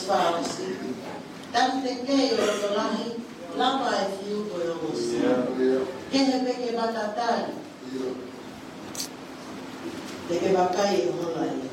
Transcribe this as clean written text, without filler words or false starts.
fácil. Tanto que yo lo la vai fio por você. Que é que vai catar? De que vai cair online.